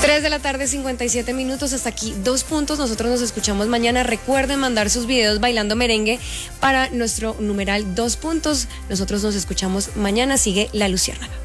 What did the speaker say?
3 de la tarde, 57 minutos. Hasta aquí 2 puntos. Nosotros nos escuchamos mañana. Recuerden mandar sus videos bailando merengue para nuestro numeral 2 puntos. Nosotros nos escuchamos mañana. Sigue La Luciérnaga.